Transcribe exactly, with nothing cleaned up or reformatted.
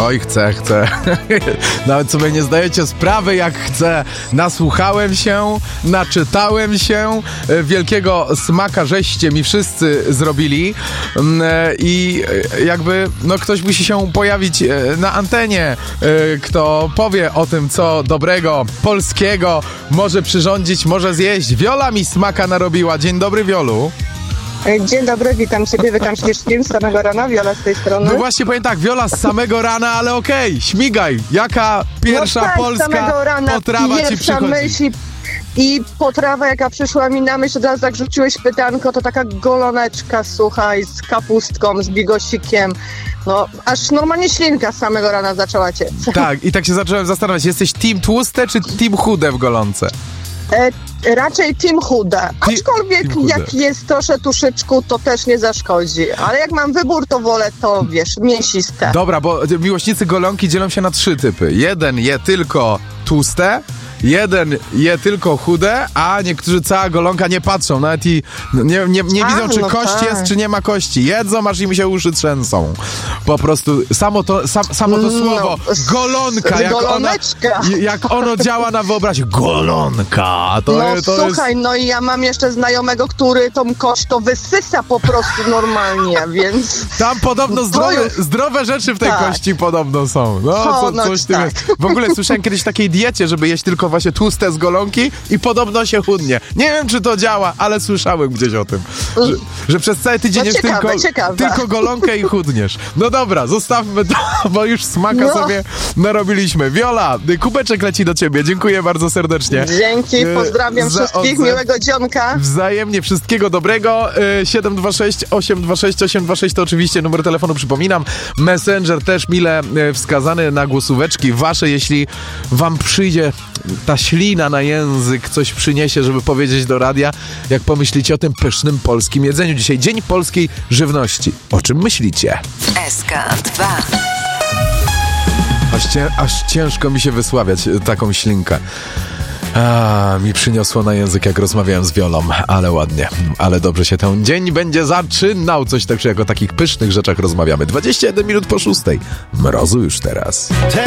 Oj, chcę, chcę. Nawet sobie nie zdajecie sprawy, jak chcę. Nasłuchałem się, naczytałem się. Wielkiego smaka żeście mi wszyscy zrobili. I jakby, no ktoś musi się pojawić na antenie, kto powie o tym, co dobrego, polskiego może przyrządzić, może zjeść. Wiola mi smaka narobiła. Dzień dobry, Wiolu. Dzień dobry, witam Ciebie, witam wszystkim z samego rana, Wiola z tej strony. No właśnie, powiem tak, Wiola z samego rana, ale okej, okay, śmigaj. Jaka pierwsza no tak, polska samego rana, potrawa ci przychodzi? Myśl i potrawa, jaka przyszła mi na myśl, od razu jak rzuciłeś pytanko, to taka goloneczka, słuchaj, z kapustką, z bigosikiem. No, aż normalnie ślinka z samego rana zaczęła cię. Tak, i tak się zacząłem zastanawiać, jesteś team tłuste czy team chude w golonce? E, raczej team chude, aczkolwiek team chude. Jak jest trosze tuszyczku, to też nie zaszkodzi, ale jak mam wybór, to wolę to, wiesz, mięsiste. Dobra, bo miłośnicy golonki dzielą się na trzy typy. Jeden je tylko tłuste, jeden je tylko chude, a niektórzy cała golonka nie patrzą, nawet i nie, nie, nie a, widzą, czy no kość tak. jest, czy nie ma kości. Jedzą, aż im się uszy trzęsą. Po prostu samo to, sam, samo to no, słowo golonka, jak, ona, jak ono działa na wyobraźnię. Golonka! To, no to słuchaj, jest... no i ja mam jeszcze znajomego, który tą kość to wysysa po prostu normalnie, więc... Tam podobno zdrowe, już... zdrowe rzeczy w tej tak. kości podobno są. No, co, coś tak. jest. W ogóle słyszałem kiedyś takiej diecie, żeby jeść tylko właśnie tłuste z golonki i podobno się chudnie. Nie wiem, czy to działa, ale słyszałem gdzieś o tym, że, że przez cały tydzień no, jest ciekawe, tylko, ciekawe. tylko golonkę i chudniesz. No dobra, zostawmy to, bo już smaka no. sobie narobiliśmy. Wiola, kubeczek leci do ciebie. Dziękuję bardzo serdecznie. Dzięki, pozdrawiam Za wszystkich, odzew... miłego dzionka. Wzajemnie, wszystkiego dobrego. siedem dwa sześć, osiem dwa sześć, osiem dwa sześć to oczywiście numer telefonu, przypominam. Messenger też mile wskazany na głosóweczki wasze, jeśli wam przyjdzie ta ślina na język, coś przyniesie, żeby powiedzieć do radia, jak pomyślicie o tym pysznym polskim jedzeniu. Dzisiaj Dzień Polskiej Żywności. O czym myślicie? S K dwa. Aż, cię, aż ciężko mi się wysławiać taką ślinkę. A, mi przyniosło na język, jak rozmawiałem z Wiolą, ale ładnie, ale dobrze się ten dzień będzie zaczynał. Coś tak, jak o takich pysznych rzeczach rozmawiamy. dwadzieścia jeden minut po szóstej. Mrozu już teraz.